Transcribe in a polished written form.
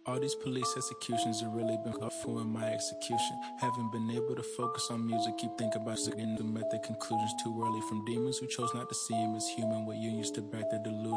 All these police executions have really been caught for in my execution. Haven't been able to focus on music, keep thinking about getting to met their conclusions too early. From demons who chose not to see him as human, with unions to back their delusion.